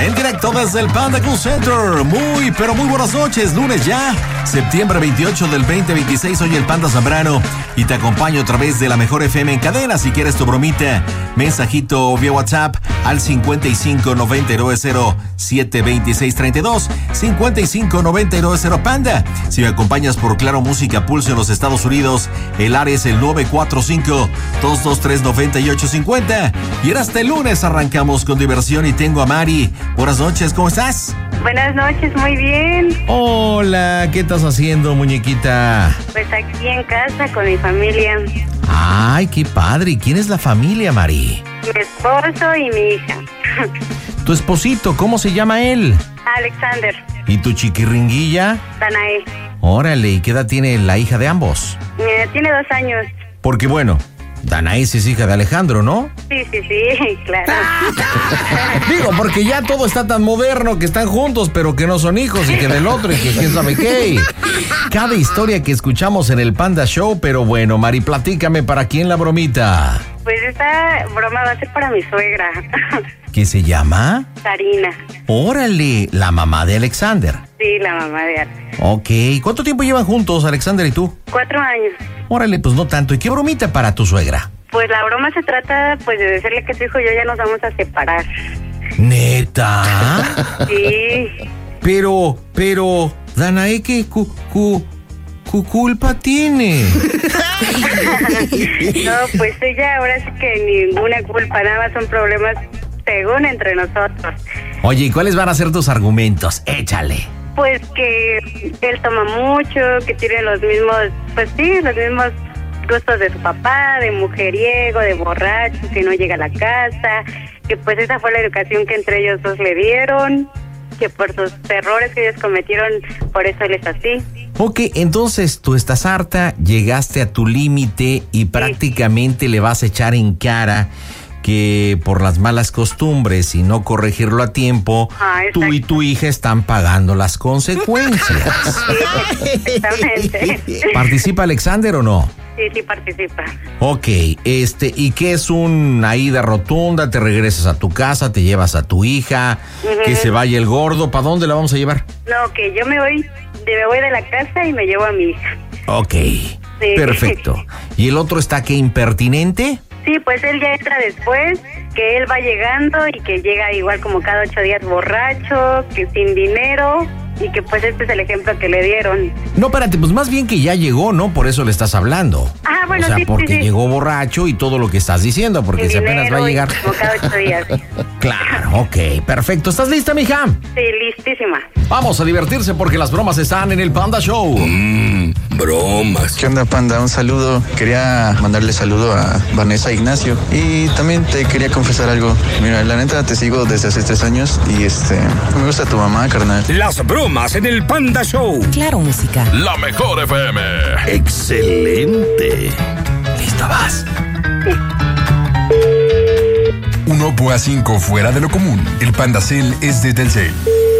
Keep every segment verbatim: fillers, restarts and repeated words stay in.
En directo desde el Panda Cool Center. Muy, pero muy buenas noches. Lunes ya, septiembre veintiocho del veinte veintiséis. Soy el Panda Zambrano y te acompaño a través de la Mejor F M en cadena. Si quieres tu bromita, mensajito vía WhatsApp al cincuenta y cinco noventa y nueve cero siete veintiséis treinta y dos. cincuenta y cinco noventa y nueve cero Panda. Si me acompañas por Claro Música Pulso en los Estados Unidos, el área es el nueve cuatro cinco, dos dos tres, nueve ocho cinco cero. Y era hasta el lunes arrancamos con diversión y tengo a Mari. Buenas noches, ¿cómo estás? Buenas noches, muy bien. Hola, ¿qué estás haciendo, muñequita? Pues aquí en casa con mi familia. Ay, qué padre. ¿Y quién es la familia, Mari? Mi esposo y mi hija. Tu esposito, ¿cómo se llama él? Alexander. ¿Y tu chiquiringuilla? Danae. Órale, ¿y qué edad tiene la hija de ambos? Eh, tiene dos años. Porque bueno, Danae es hija de Alejandro, ¿no? Sí, sí, sí, claro. Digo, porque ya todo está tan moderno que están juntos, pero que no son hijos y que del otro y que quién sabe qué. Cada historia que escuchamos en el Panda Show, pero bueno, Mari, platícame, ¿para quién la bromita? Pues esta broma va a ser para mi suegra. ¿Qué se llama? Karina. Órale, la mamá de Alexander. Sí, la mamá de Alex. Ok, ¿cuánto tiempo llevan juntos, Alexander y tú? Cuatro años. Órale, pues no tanto. ¿Y qué bromita para tu suegra? Pues la broma se trata pues de decirle que su hijo y yo ya nos vamos a separar. ¿Neta? Sí. Pero, pero, Danae, ¿qué cu, cu, cu culpa tiene? No, pues ella ahora sí que ninguna culpa, nada más son problemas según entre nosotros. Oye, ¿y cuáles van a ser tus argumentos? Échale. Pues que él toma mucho, que tiene los mismos, pues sí, los mismos gustos de su papá, de mujeriego, de borracho, que no llega a la casa, que pues esa fue la educación que entre ellos dos le dieron, que por sus errores que ellos cometieron, por eso él es así. Ok, entonces tú estás harta, llegaste a tu límite y prácticamente le vas a echar en cara que por las malas costumbres y no corregirlo a tiempo, ah, tú y tu hija están pagando las consecuencias. Sí, exactamente. ¿Participa Alexander o no? Sí, sí participa. Ok, este, ¿y qué es una ida rotunda? ¿Te regresas a tu casa, te llevas a tu hija, uh-huh. que se vaya el gordo? ¿Para dónde la vamos a llevar? No, que yo me voy, de, me voy de la casa y me llevo a mi hija. Ok, sí. Perfecto. ¿Y el otro está qué, impertinente? Sí, pues él ya entra después, que él va llegando y que llega igual como cada ocho días borracho, que sin dinero, y que pues este es el ejemplo que le dieron. No, espérate, pues más bien que ya llegó, ¿no? Por eso le estás hablando. Ah, bueno, o sea, sí, porque sí, sí. llegó borracho y todo lo que estás diciendo, porque sin si apenas va a llegar... Como cada ocho días. Claro, ok, perfecto. ¿Estás lista, mija? Sí, listísima. Vamos a divertirse porque las bromas están en el Panda Show. Mmm, bromas. ¿Qué onda, Panda? Un saludo. Quería mandarle saludo a Vanessa Ignacio y también te quería confesar algo. Mira, la neta te sigo desde hace tres años y este, me gusta tu mamá, carnal. Las bromas en el Panda Show. Claro Música. La Mejor F M. Excelente. Listo, vas. Un Oppo A cinco fuera de lo común. El Pandacel es de Telcel.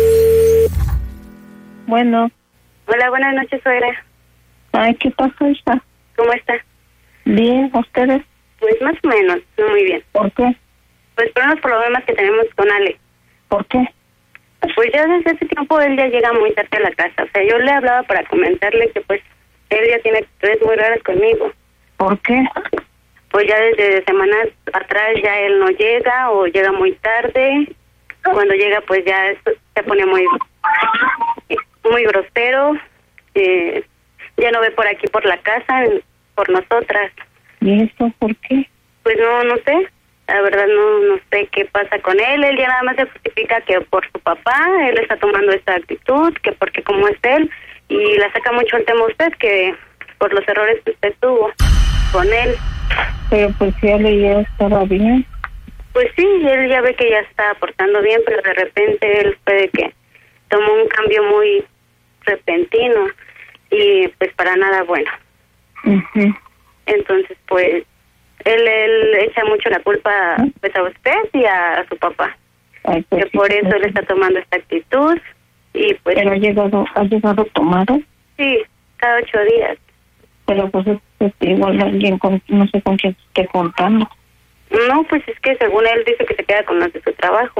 Bueno. Hola, buenas noches, suegra. Ay, ¿qué pasó, hija? ¿Cómo está? Bien, ¿ustedes? Pues más o menos, no muy bien. ¿Por qué? Pues por unos problemas que tenemos con Ale. ¿Por qué? Pues ya desde ese tiempo él ya llega muy tarde a la casa. O sea, yo le hablaba para comentarle que pues él ya tiene actitudes muy raras conmigo. ¿Por qué? Pues ya desde semanas atrás ya él no llega o llega muy tarde. Cuando llega pues ya se pone muy muy grosero. Eh, ya no ve por aquí por la casa, por nosotras. ¿Y eso por qué? Pues no, no sé. La verdad no, no sé qué pasa con él. Él ya nada más se justifica que por su papá él está tomando esta actitud, que porque como es él, y la saca mucho el tema usted, que por los errores que usted tuvo con él. Pero pues si él ya estaba bien. Pues sí, él ya ve que ya está aportando bien, pero de repente él puede que tomó un cambio muy repentino y pues para nada bueno. Uh-huh. Entonces pues él, él echa mucho la culpa pues a usted y a, a su papá. Ay, pues, que por sí, eso pues, él está tomando esta actitud y pues... ¿Pero ha llegado, ha llegado tomado? Sí, cada ocho días. Pero pues, pues igual alguien con, no sé con quién esté contando. No, pues es que según él dice que se queda con los de su trabajo.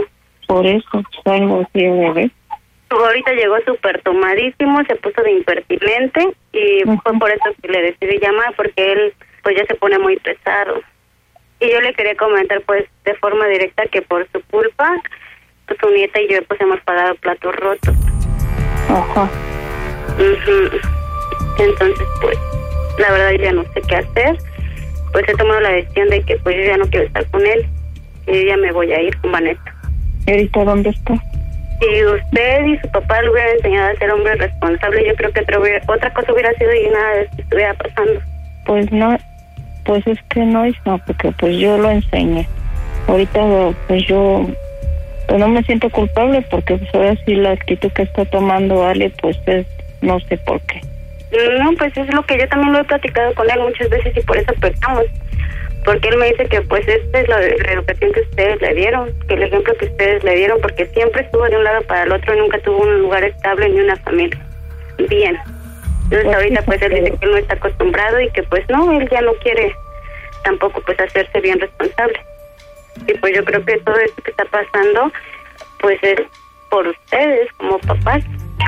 por eso salgo así de bebé. Ahorita llegó súper tomadísimo, se puso de impertinente y uh-huh. fue por eso que le decidí llamar, porque él pues ya se pone muy pesado. Y yo le quería comentar pues de forma directa que por su culpa, pues su nieta y yo pues hemos pagado platos rotos. Ajá. Uh-huh. Entonces pues la verdad ya no sé qué hacer. Pues he tomado la decisión de que pues yo ya no quiero estar con él. Y yo ya me voy a ir con Vanessa. ¿Y ahorita dónde está? Si usted y su papá le hubieran enseñado a ser hombre responsable, yo creo que otra, otra cosa hubiera sido y nada de esto estuviera pasando. Pues no, pues es que no es no, porque pues yo lo enseñé. Ahorita pues yo pues no me siento culpable porque pues ahora sí la actitud que está tomando Ale pues es no sé por qué. No, pues es lo que yo también lo he platicado con él muchas veces y por eso pecamos. Porque él me dice que pues esta es la, la educación que ustedes le dieron, que el ejemplo que ustedes le dieron, porque siempre estuvo de un lado para el otro y nunca tuvo un lugar estable ni una familia. Bien. Entonces pues ahorita pues él dice que él no está acostumbrado y que pues no, él ya no quiere tampoco pues hacerse bien responsable. Y pues yo creo que todo esto que está pasando pues es por ustedes como papás.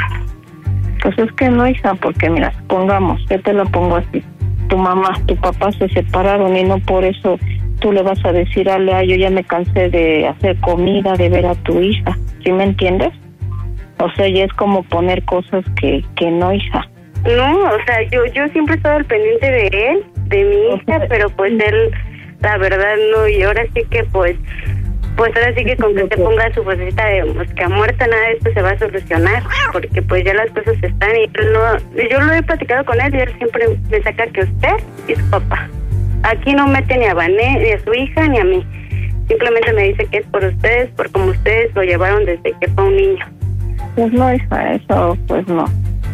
Pues es que no, hija, porque mira, supongamos, yo te lo pongo así. Tu mamá, tu papá se separaron y no por eso tú le vas a decir, Ale, ay, yo ya me cansé de hacer comida, de ver a tu hija. ¿Sí me entiendes? O sea, ya es como poner cosas que, que no, hija. No, o sea, yo yo siempre he estado al pendiente de él, de mi hija, o sea, pero pues él, la verdad, no, y ahora sí que pues, pues ahora sí que con que se ponga su vocecita de mosca muerta, nada de esto se va a solucionar, porque pues ya las cosas están y él no, yo lo he platicado con él y él siempre me saca que usted y su papá. Aquí no mete ni a Vané, ni a su hija, ni a mí. Simplemente me dice que es por ustedes, por como ustedes lo llevaron desde que fue un niño. Pues no, hija, eso pues no.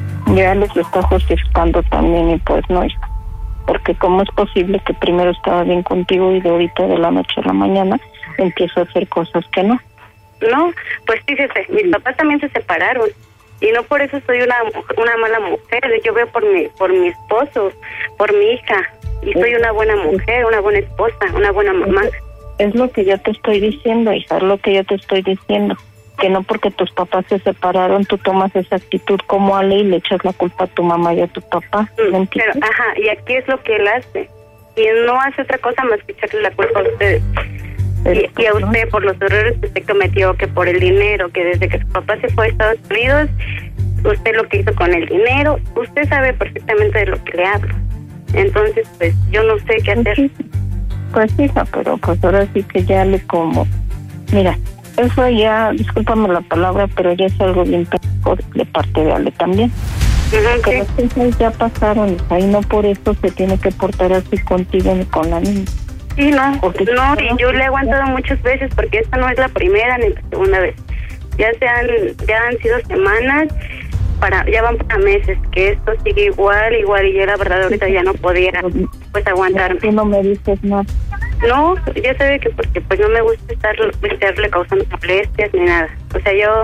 Ya les está justificando también y pues no, hija. Porque cómo es posible que primero estaba bien contigo y de ahorita de la noche a la mañana empiezo a hacer cosas que no. No, pues fíjese, mis papás también se separaron y no por eso soy una una mala mujer. Yo veo por mi por mi esposo, por mi hija y soy una buena mujer, una buena esposa, una buena mamá. Es lo que yo te estoy diciendo, hija, es lo que yo te estoy diciendo. Que no porque tus papás se separaron tú tomas esa actitud como Ale y le echas la culpa a tu mamá y a tu papá. Mm, pero, ajá, y aquí es lo que él hace. Y él no hace otra cosa más que echarle la culpa a ustedes. Y, y a usted por los errores que usted cometió, que por el dinero, que desde que su papá se fue a Estados Unidos, usted lo que hizo con el dinero, usted sabe perfectamente de lo que le hablo. Entonces, pues, yo no sé qué hacer. Pues, hija, pero pues ahora sí que ya le como... Mira, eso ya, discúlpame la palabra, pero ya es algo bien pendejo de parte de Ale también. Uh-huh, que sí. Las cosas ya pasaron, hija, y no por eso se tiene que portar así contigo ni con la niña. Sí, no, porque no, y yo le he aguantado muchas veces porque esta no es la primera ni la segunda vez. Ya se han, ya han sido semanas, para, ya van para meses, que esto sigue igual, igual, y yo la verdad ahorita ya no podía, pues, aguantarme. Tú no me dices nada. No, ya sabe que porque pues no me gusta estar, estarle causando molestias ni nada. O sea, yo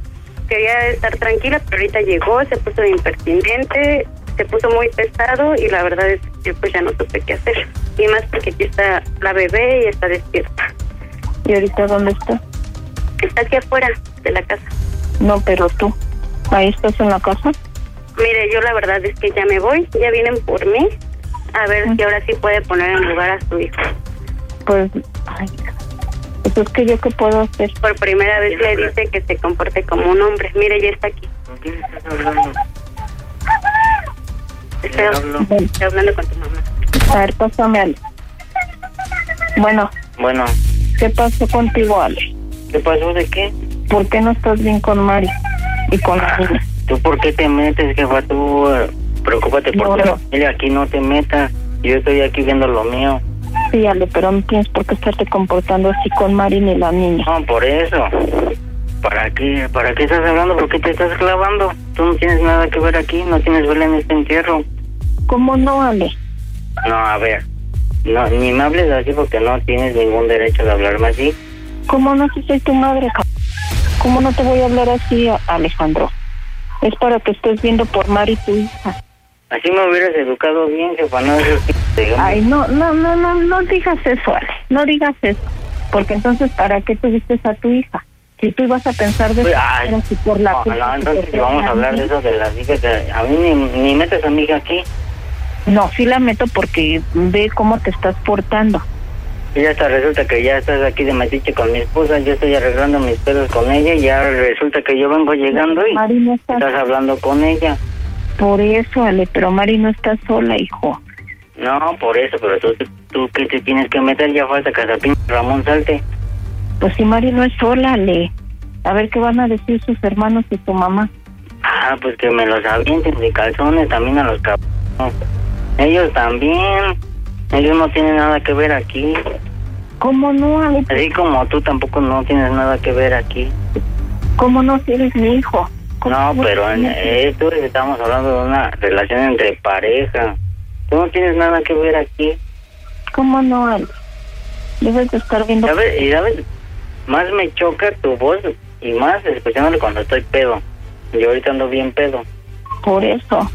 quería estar tranquila, pero ahorita llegó, se puso de impertinente, se puso muy pesado y la verdad es que pues ya no supe qué hacer. Y más porque aquí está la bebé y está despierta. ¿Y ahorita dónde está? Está aquí afuera de la casa. No, pero tú, ¿ahí estás en la casa? Mire, yo la verdad es que ya me voy, ya vienen por mí, a ver si ahora sí puede poner en lugar a su hijo. Pues, ay, pues es que yo qué puedo hacer. Por primera vez le dice que se comporte como un hombre. Mire, ya está aquí. ¿Con quién estás hablando? Estoy, estoy hablando con tu mamá. A ver, pásame, Ale. Bueno. Bueno. ¿Qué pasó contigo, Ale? ¿Qué pasó de qué? ¿Por qué no estás bien con Mari y con la niña? ¿Tú por qué te metes, jefa? Tú uh, preocúpate por no, tu no. familia. Aquí no te metas. Yo estoy aquí viendo lo mío. Sí, Ale, pero no tienes por qué estarte comportando así con Mari ni la niña. No, por eso. ¿Para qué? ¿Para qué estás hablando? ¿Por qué te estás clavando? Tú no tienes nada que ver aquí. No tienes vela en este entierro. ¿Cómo no, Ale? No, a ver. No, ni me hables así porque no tienes ningún derecho de hablarme así. ¿Cómo no? Si soy tu madre, c******. ¿Cómo no te voy a hablar así, Alejandro? Es para que estés viendo por Mari, tu hija. Así me hubieras educado bien, jefa, no es digamos. Ay, no, no, no, no, no digas eso, Ale. No digas eso. Porque entonces, ¿para qué tuviste a tu hija? Si tú ibas a pensar de Pues, ay, eso, si por la no, culpa no, que entonces te vamos a ponen hablar mí, de eso de las hijas. de- A mí ni, ni metes a mi hija aquí. No, sí la meto porque ve cómo te estás portando. Y ya hasta resulta que ya estás aquí de metiche con mi esposa, yo estoy arreglando mis pedos con ella y ya resulta que yo vengo llegando y Mari no está, estás hablando con ella. por eso, Ale, pero Mari no está sola, hijo. No, por eso, pero tú, tú que te tienes que meter, ya falta que hasta pinche Ramón salte. Pues si Mari no es sola, Ale. A ver qué van a decir sus hermanos y tu mamá. Ah, pues que me los avienten de calzones también a los cabrones. Ellos también. Ellos no tienen nada que ver aquí. ¿Cómo no, Ale? Así como tú tampoco no tienes nada que ver aquí. ¿Cómo no si eres mi hijo? ¿Cómo No, no pero en tienes- esto estamos hablando de una relación entre pareja. Tú no tienes nada que ver aquí. ¿Cómo no, Ale? Debes de estar viendo... ¿Sabes? Y sabes, más me choca tu voz y más escuchándole cuando estoy pedo. Yo ahorita ando bien pedo. Por eso.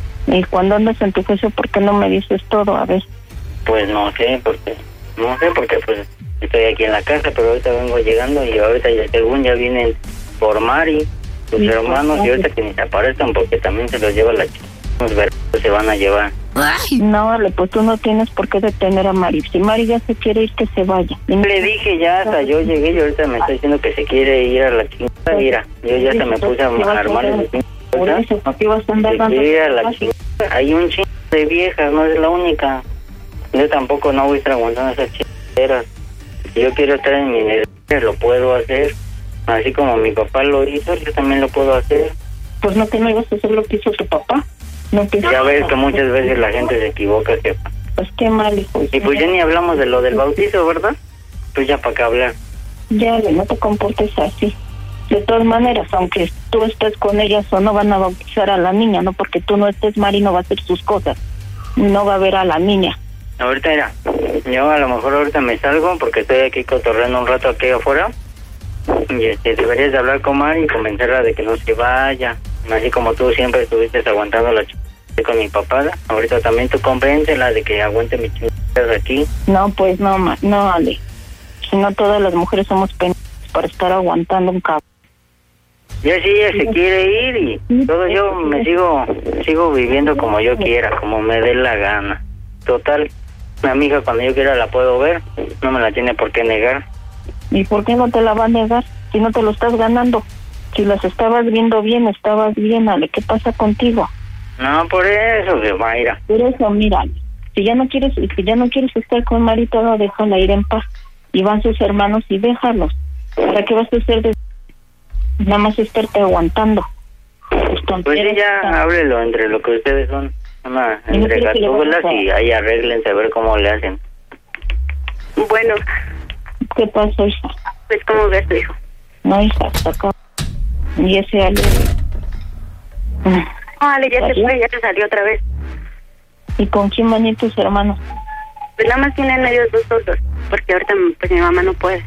Y cuando andas en tu juicio, ¿por qué no me dices todo? A ver. Pues no sé, porque no sé, porque pues estoy aquí en la casa, pero ahorita vengo llegando y ahorita ya según ya vienen por Mari, sus Sí, hermanos, pues, y ahorita que ni se aparezcan porque también se los lleva la chica. Los vergos se van a llevar. No, Ale, pues tú no tienes por qué detener a Mari. Si Mari ya se quiere ir, que se vaya. Y no- Le dije ya, hasta yo llegué y ahorita me está diciendo que se quiere ir a la chingada. Mira, yo ya se me puse a armar ese Por eso, ¿para qué vas a andar Se dando... quiere ir a la chingada. Hay un chingo de viejas, no es la única. Yo tampoco no voy a estar aguantando esas chingaderas. Si yo quiero estar en mi negocio, lo puedo hacer. Así como mi papá lo hizo, yo también lo puedo hacer. Pues no te me ibas a hacer lo que hizo tu papá. No te... Ya ves que muchas veces la gente se equivoca, jefa. Pues qué mal, hijo. Y pues ya ni hablamos de lo del bautizo, ¿verdad? Pues ya para qué hablar. Ya, Ale, no te comportes así. De todas maneras, aunque tú estés con ellas o no, van a bautizar a la niña, no porque tú no estés, Mari no va a hacer sus cosas. No va a ver a la niña. Ahorita era, yo a lo mejor ahorita me salgo porque estoy aquí cotorreando un rato aquí afuera. Y este, deberías de hablar con Mari y convencerla de que no se vaya. Así como tú siempre estuviste aguantando la chingada con mi papá. Ahorita también tú convéncela de que aguante mi chingada aquí. No, pues no, ma, no, Ale. Si no, todas las mujeres somos pendientes para estar aguantando un cabrón. Ya si ella se quiere ir y todo, yo me sigo sigo viviendo como yo quiera, como me dé la gana. Total, mi amiga cuando yo quiera la puedo ver, no me la tiene por qué negar. ¿Y por qué no te la va a negar? Si no te lo estás ganando. Si las estabas viendo bien, estabas bien, Ale. ¿Qué pasa contigo? No, por eso, que va a ir a... Por eso, mira, si ya no quieres, si ya no quieres estar con Marita, no, déjala ir en paz. Y van sus hermanos y déjalos. ¿Para qué vas a hacer de... nada más estarte aguantando? Pues, Pues sí, ya háblelo entre lo que ustedes son. Una, Y no entre quiero que le gatúbelas vayas a- y ahí arreglense a ver cómo le hacen. Bueno, ¿Qué pasó, hija? pues ¿cómo ves tu hijo? No, hija, hasta acá. Y ese Ale... Mm. Vale, ya se ¿Salió? fue, ya se salió otra vez. ¿Y con quién van a ir tus hermanos? Pues nada más tienen ellos dos solos, porque ahorita pues mi mamá no puede.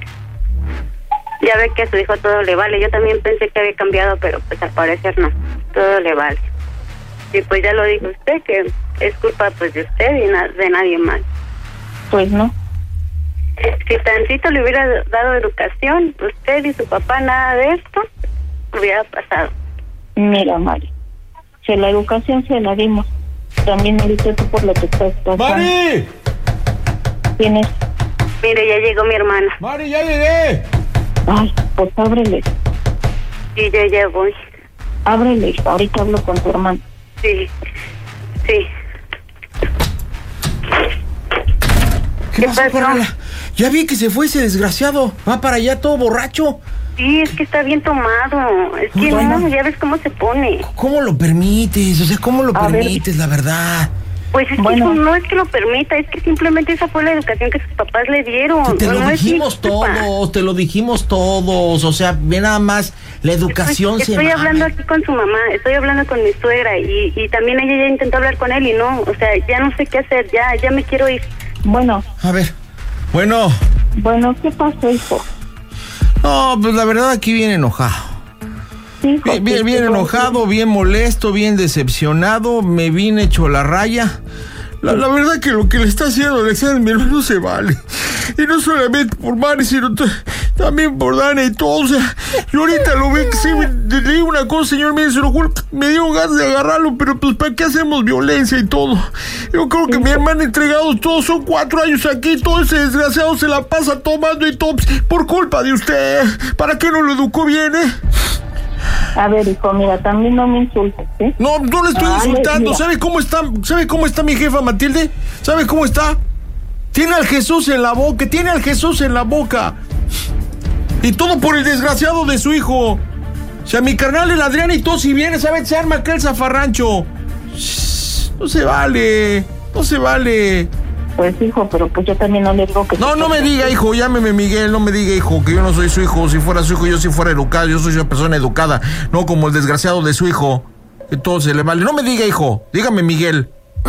Ya ve que a su hijo todo le vale. Yo también pensé que había cambiado, pero pues al parecer no. Todo le vale. Y pues ya lo dijo usted, que es culpa pues de usted y na- de nadie más. Pues no. Si tantito le hubiera dado educación, usted y su papá, nada de esto hubiera pasado. Mira, Mari, si la educación se la dimos, también ahorita tú por lo que estás pasando. ¡Mari! Tienes... Mire, ya llegó mi hermana. ¡Mari, ya llegué! Ay, pues ábrele. Y yo ya voy. Ábrele, hija. Ahorita hablo con tu hermano. Sí, sí. ¿Qué, ¿Qué pasó, pasó? Perla? Ya vi que se fue ese desgraciado. Va para allá todo borracho. Sí, es que está bien tomado. Es que Bueno. no, ya ves cómo se pone. ¿Cómo lo permites? O sea, ¿cómo lo A ver. permites, la verdad? Pues es Bueno. que eso no es que lo permita, es que simplemente esa fue la educación que sus papás le dieron. Te lo No es mi dijimos culpa. todos, te lo dijimos todos. O sea, ve nada más, la educación Pues, se estoy mame. hablando aquí con su mamá, estoy hablando con mi suegra y, y también ella ya intentó hablar con él y no, o sea, ya no sé qué hacer, ya ya me quiero ir. Bueno, A ver, bueno, bueno, ¿qué pasó, hijo? no, pues la verdad aquí bien enojado. Hijo, Bien, bien, ¿qué bien te enojado, bien molesto, bien decepcionado. Me vine hecho la raya. La, la verdad que lo que le está haciendo Alexander, mi hermano, no se vale. Y no solamente por Mari, sino t- también por Dana y todo, o sea, yo ahorita lo veo que sí, le digo una cosa, señor, mire, se lo juro, me dio ganas de agarrarlo, pero pues ¿para qué hacemos violencia y todo? Yo creo que mi hermana entregado, todos son cuatro años aquí, todo ese desgraciado se la pasa tomando y todo, por culpa de usted. ¿Para qué no lo educó bien, eh? A ver, hijo, mira, también no me insultes, ¿sí? No, no le estoy Vale, insultando. mira. ¿Sabe cómo está? ¿Sabe cómo está mi jefa Matilde? ¿Sabe cómo está? Tiene al Jesús en la boca, tiene al Jesús en la boca. Y todo por el desgraciado de su hijo. O sea, mi carnal el Adrián y todo, si viene, ¿sabe? Se arma aquel zafarrancho. Shh, no se vale, no se vale. Pues, hijo, pero pues yo también no le digo que... No, no me diga, hijo, llámeme Miguel, no me diga, hijo, que yo no soy su hijo. Si fuera su hijo, yo sí fuera educado, yo soy una persona educada, no como el desgraciado de su hijo. Que todo se le vale. No me diga, hijo, dígame Miguel.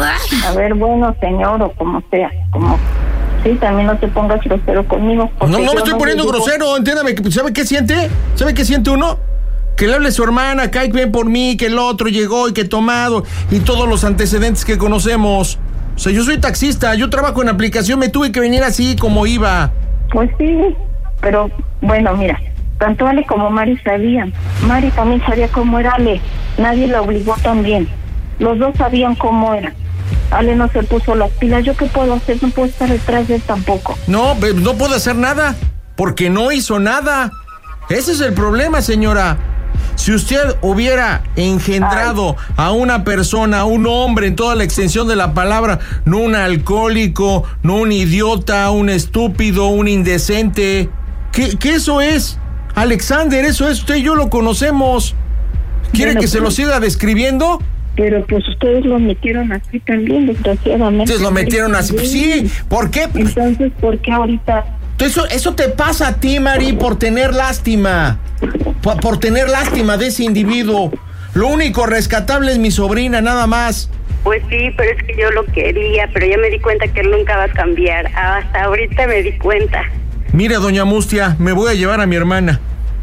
A ver, bueno, señor, o como sea, como... Sí, también no te pongas grosero conmigo. No, no me yo estoy le poniendo digo- grosero, entiéndame. ¿Sabe qué siente? ¿Sabe qué siente uno? Que le hable a su hermana, que ven por mí, que el otro llegó y que tomado, y todos los antecedentes que conocemos. O sea, yo soy taxista, yo trabajo en aplicación, me tuve que venir así como iba. Pues sí, pero bueno, mira, tanto Ale como Mari sabían. Mari también sabía cómo era Ale, nadie la obligó también. Los dos sabían cómo era. Ale no se puso las pilas, ¿yo qué puedo hacer? No puedo estar detrás de él tampoco. No, be- no puedo hacer nada, porque no hizo nada. Ese es el problema, señora. Si usted hubiera engendrado Ay. a una persona, a un hombre en toda la extensión de la palabra, no un alcohólico, no un idiota, un estúpido, un indecente, ¿qué, qué eso es? Alexander, eso es, usted y yo lo conocemos. ¿Quiere bueno, que pues, se lo siga describiendo? Pero pues ustedes lo metieron así también, desgraciadamente. Ustedes lo metieron así, sí, ¿por qué? Entonces, ¿por qué ahorita? Eso, eso te pasa a ti, Mari, por tener lástima. Por, por tener lástima de ese individuo. Lo único rescatable es mi sobrina, nada más. Pues sí, pero es que yo lo quería, pero ya me di cuenta que él nunca va a cambiar. Hasta ahorita me di cuenta. Mire, doña Mustia, me voy a llevar a mi hermana.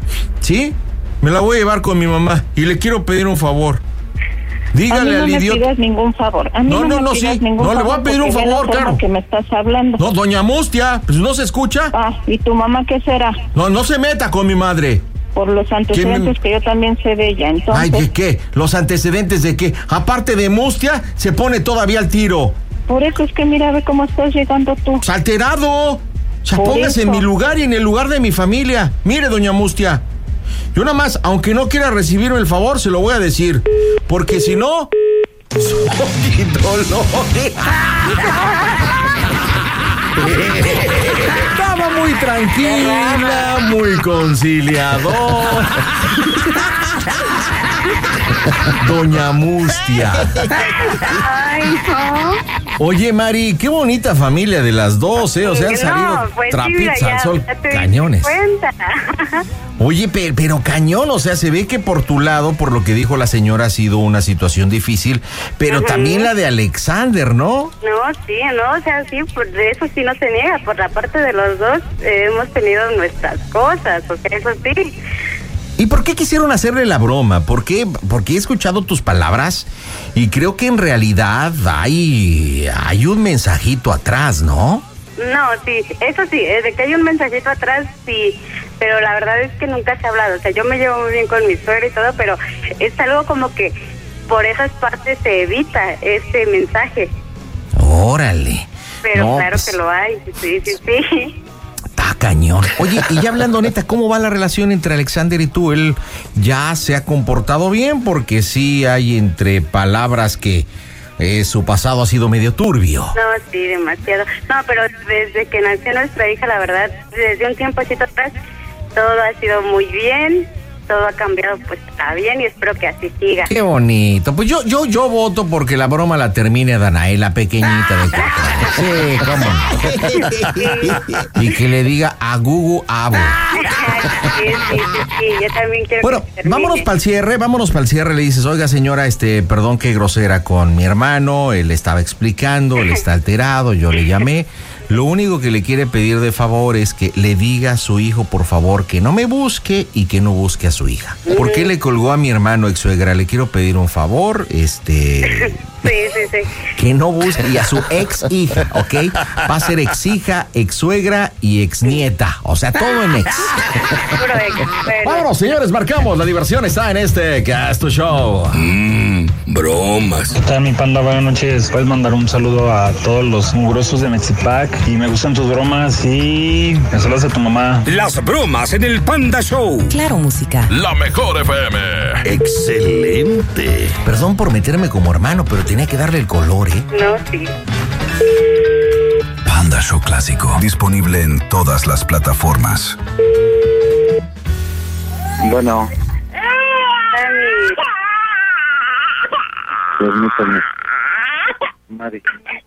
¿Sí? Me la voy a llevar con mi mamá y le quiero pedir un favor. Dígale al idiota. No me pidas ningún favor. A mí no, no, no, no, sí. No, le voy a pedir un favor, claro. Que me estás hablando. No, doña Mustia, pues no se escucha. Ah, ¿y tu mamá qué será? No, no se meta con mi madre. Por los antecedentes me... que yo también sé de ella, entonces... Ay, ¿de qué? ¿Los antecedentes de qué? Aparte de Mustia, se pone todavía al tiro. Por eso es que mira, ve cómo estás llegando tú. Pues alterado. O sea, Por póngase eso. en mi lugar y en el lugar de mi familia. Mire, doña Mustia, yo nada más, aunque no quiera recibirme el favor, se lo voy a decir. Porque si no... ¡Soy dolor! Estaba muy tranquila, muy conciliador. Doña Mustia. Ay, no. Oye, Mari, qué bonita familia de las dos, ¿eh? O sea, han salido no, pues trapitos sí, al sol, ya te cañones. Cuenta. Oye, pero, pero cañón, o sea, se ve que por tu lado, por lo que dijo la señora, ha sido una situación difícil, pero uh-huh. también la de Alexander, ¿no? No, sí, no, o sea, sí, por de eso sí no se niega, por la parte de los dos eh, hemos tenido nuestras cosas, o sea, eso sí. ¿Y por qué quisieron hacerle la broma? ¿Por qué? Porque he escuchado tus palabras y creo que en realidad hay, hay un mensajito atrás, ¿no? No, sí, eso sí, de que hay un mensajito atrás, sí, pero la verdad es que nunca se ha hablado. O sea, yo me llevo muy bien con mi suegra y todo, pero es algo como que por esas partes se evita ese mensaje. Órale. Pero no, claro pues... que lo hay, sí, sí, sí. Está cañón. Oye, y ya hablando neta, ¿cómo va la relación entre Alexander y tú? Él ya se ha comportado bien, porque sí hay entre palabras que eh, su pasado ha sido medio turbio. No, sí, demasiado. No, pero desde que nació nuestra hija, la verdad, desde un tiempecito atrás, todo ha sido muy bien. Todo ha cambiado, pues está bien y espero que así siga. Qué bonito. Pues yo yo yo voto porque la broma la termine Danae, la pequeñita de sí, cómo no. Y que le diga a Gugu Abu. Sí, sí, sí, sí, yo también quiero. Bueno, que vámonos para el cierre, vámonos para el cierre. Le dices, oiga señora, este, perdón qué grosera con mi hermano, él estaba explicando, él está alterado, yo le llamé. Lo único que le quiere pedir de favor es que le diga a su hijo, por favor, que no me busque y que no busque a su hija. ¿Por qué le colgó a mi hermano ex suegra? Le quiero pedir un favor, este... Sí, sí, sí. Que no busque, y a su ex hija, ¿ok? Va a ser ex hija, ex suegra y ex nieta. O sea, todo en ex. Puro ex. Bueno. Vámonos, señores, marcamos. La diversión está en este Casto Show. Mmm, bromas. ¿Qué tal, mi panda? Buenas noches. Puedes mandar un saludo a todos los mugrosos de Mexipac. Y me gustan tus bromas y me saludas a tu mamá. Las bromas en el Panda Show. Claro, música. La mejor F M. Excelente. Perdón por meterme como hermano, pero tenía que darle el color, ¿eh? No, sí. Panda Show Clásico. Disponible en todas las plataformas. Bueno, Dani. permítame. Mari.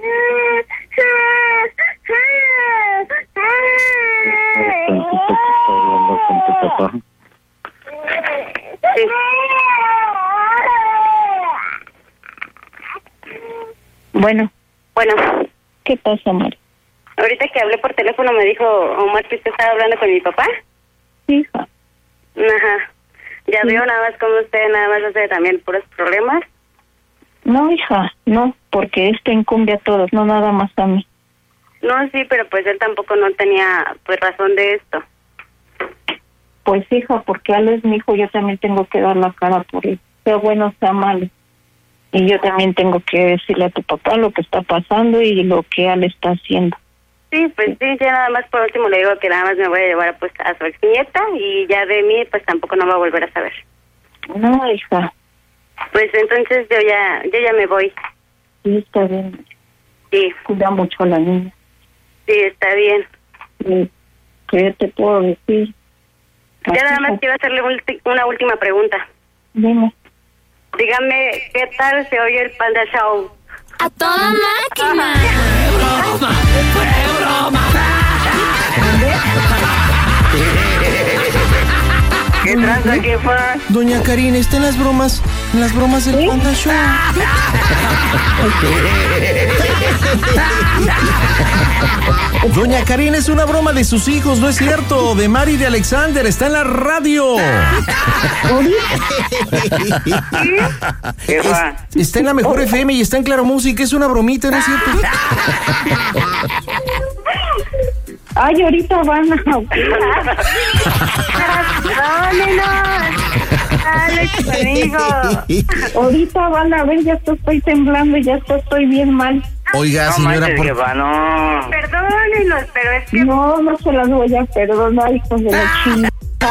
Hablando con tu papá. Sí. Bueno, Bueno, ¿qué pasa, Mari? ahorita que hablé por teléfono me dijo Omar que usted estaba hablando con mi papá. Hija, Ajá. Ya Sí. veo nada más como usted nada más hace también puros problemas. no, hija, no, porque esto incumbe a todos, no nada más a mí. No, sí, pero pues él tampoco no tenía pues razón de esto. Pues, hija, porque él es mi hijo, yo también tengo que dar la cara por él, sea bueno, sea malo. Y yo también tengo que decirle a tu papá lo que está pasando y lo que él está haciendo. Sí, pues sí, ya nada más por último le digo que nada más me voy a llevar pues a su ex nieta y ya de mí pues tampoco no va a volver a saber. No, hija, Pues entonces yo ya yo ya me voy. sí, está bien. Sí, Cuida mucho a la niña. sí, está bien. Sí, ¿qué te puedo decir? Ya nada más Hija, quiero hacerle ulti- una última pregunta. dime. Dígame, ¿qué tal se oye el Panda Show? ¡A toda máquina! ¿Qué tranza, qué fue? Doña Karina, está en las bromas, en las bromas del Panda Show. Doña Karina, es una broma de sus hijos, no es cierto, de Mari y de Alexander, está en la radio. ¿Qué fue? Es- está en la mejor F M y está en Claro Música, es una bromita, ¿no es cierto? Ay, ahorita van a... ¡Perdónenos! ¡Alex, conmigo! Ahorita van a ver, ya estoy temblando, ya estoy bien mal. Oiga, No señora, manches, por... jefa, no. Perdónenos, pero es que... No, no se las voy a perdonar, hijos de la chingada.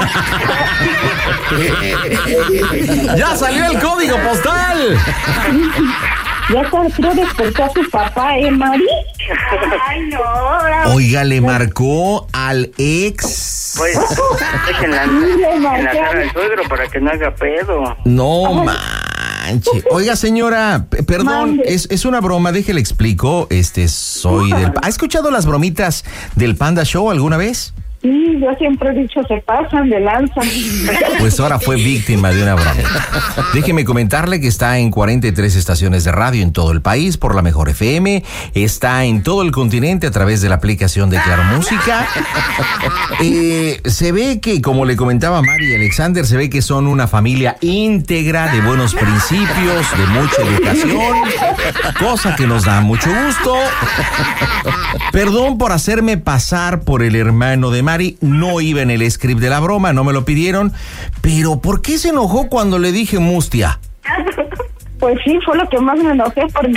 ¡Ya salió el código postal! Ya quiero despertar a su papá, ¿eh, Mari? Ay, no, ahora... Oiga, le marcó al ex. Pues, dejen la, en la cara del suegro para que no haga pedo. No manche. Oiga, señora, p- perdón, Mande. es, es una broma, déjele explico. Este, soy del... ¿Ha escuchado las bromitas del Panda Show alguna vez? Sí, yo siempre he dicho, se pasan de lanza. Pues ahora fue víctima de una broma. Déjeme comentarle que está en cuarenta y tres estaciones de radio en todo el país por la mejor F M. Está en todo el continente a través de la aplicación de Claro Música. Eh, se ve que, como le comentaba Mari y Alexander, se ve que son una familia íntegra, de buenos principios, de mucha educación, cosa que nos da mucho gusto. Perdón por hacerme pasar por el hermano de Mari. No iba en el script de la broma, no me lo pidieron. Pero ¿por qué se enojó cuando le dije mustia? Pues sí, fue lo que más me enojé porque...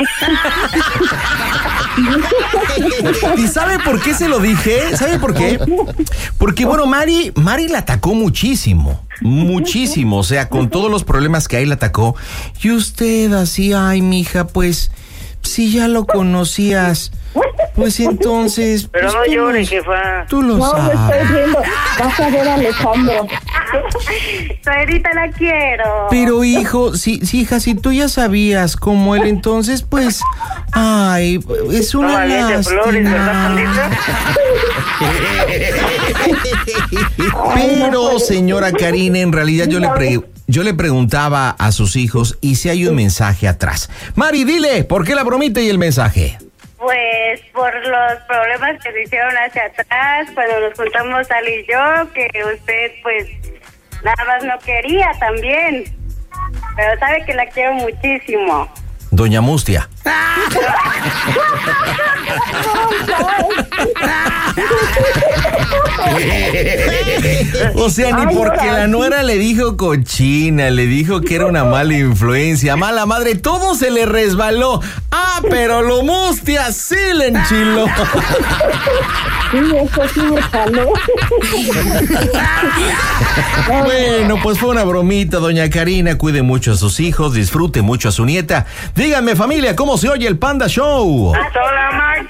¿Y sabe por qué se lo dije? ¿Sabe por qué? Porque, bueno, Mari, Mari la atacó muchísimo. Muchísimo. O sea, con todos los problemas que hay la atacó. Y usted así, ay, mija, pues, si ya lo conocías, pues entonces... Pero pues, no tú llore, lo- jefa. Tú lo No, me sabes. estoy viendo. Vas a ver a Alejandro. Suegrita, la quiero. Pero hijo, si, si hija, si tú ya sabías cómo él, entonces pues, ay, es una Toma bien de flores, ¿verdad, lástima. Pandita? Pero señora Karina, en realidad yo le pre- yo le preguntaba a sus hijos y si hay un mensaje atrás. Mari, dile, ¿por qué la bromita y el mensaje? Pues por los problemas que se hicieron hacia atrás, cuando nos juntamos Ali y yo, que usted pues nada más no quería también. Pero sabe que la quiero muchísimo. Doña Mustia. O sea, ni porque la nuera le dijo cochina, le dijo que era una mala influencia, mala madre, todo se le resbaló. Ah, pero lo Mustia sí le enchiló. Sí, eso sí me jaló. Bueno, pues fue una bromita, doña Karina. Cuide mucho a sus hijos, disfrute mucho a su nieta. Díganme, familia, ¿cómo se oye el Panda Show? ¡A toda máquina!